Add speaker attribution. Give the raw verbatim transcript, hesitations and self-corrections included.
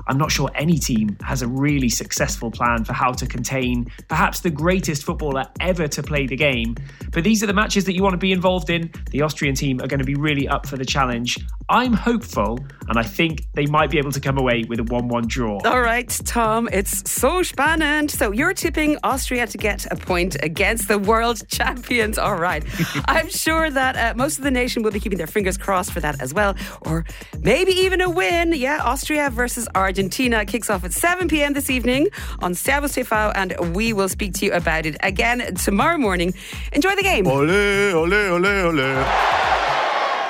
Speaker 1: I'm not sure any team has a really successful plan for how to contain perhaps the greatest footballer ever to play the game. But these are the matches that you want to be involved in. The Austrian team are going to be really up for the challenge. I'm hopeful, and I think they might be able to come away with a one one draw.
Speaker 2: All right, Tom, it's so spannend. So you're tipping Austria to get a point against the world champions. All right. I'm sure that uh, most of the nation will be keeping their fingers crossed for that as well. Or maybe even a win. Yeah, Austria versus Argentina kicks off at seven p.m. this evening on Servus T V, and we will speak to you about it again tomorrow morning. Enjoy the game.
Speaker 3: Ole, ole, ole, ole.